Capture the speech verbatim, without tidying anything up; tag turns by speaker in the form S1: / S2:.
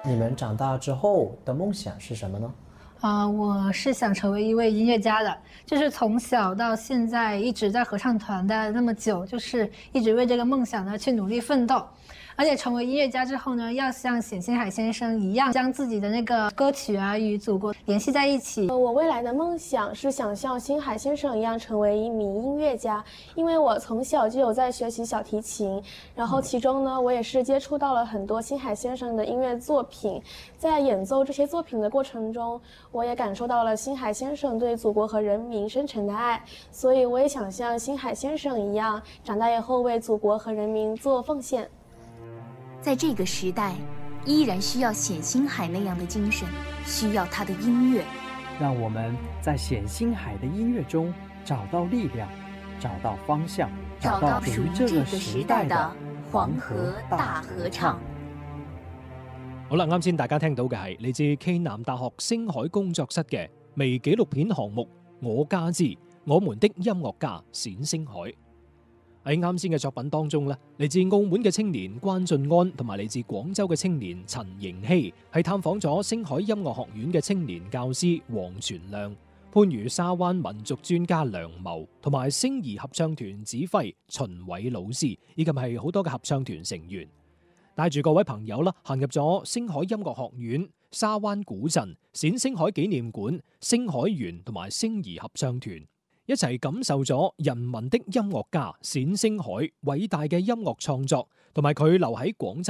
S1: 你们长大之后的梦想是什么呢？
S2: 啊、呃我是想成为一位音乐家的，就是从小到现在一直在合唱团待了那么久，就是一直为这个梦想呢去努力奋斗。而且成为音乐家之后呢，要像冼星海先生一样，将自己的那个歌曲啊与祖国联系在一起。
S3: 我未来的梦想是想像星海先生一样成为一名音乐家，因为我从小就有在学习小提琴，然后其中呢，我也是接触到了很多星海先生的音乐作品，在演奏这些作品的过程中，我也感受到了星海先生对祖国和人民深沉的爱，所以我也想像星海先生一样，长大以后为祖国和人民做奉献。
S4: 在这个时代，依然需要冼星海那样的精神，需要他的音乐。
S5: 让我们在冼星海的音乐中找到力量，找到方向，
S4: 找到属于这个時代的黃河大合唱。
S6: 好啦，啱先大家聽到嘅係嚟自暨南大學星海工作室嘅微紀錄片項目《我家之我們的音樂家冼星海》。喺啱先嘅作品當中咧，嚟自澳門嘅青年關俊安同埋嚟自廣州嘅青年陳盈希係探訪咗星海音樂學院嘅青年教師黃全亮、番禺沙灣民族專家梁謀同埋星兒合唱團指揮秦偉老師，以及係好多嘅合唱團成員，帶住各位朋友啦，行入咗星海音樂學院、沙灣古鎮、冼星海紀念館、星海園同埋星兒合唱團，一齊感受咗人民的音樂家冼星海偉大嘅音樂創作，同埋佢留喺廣州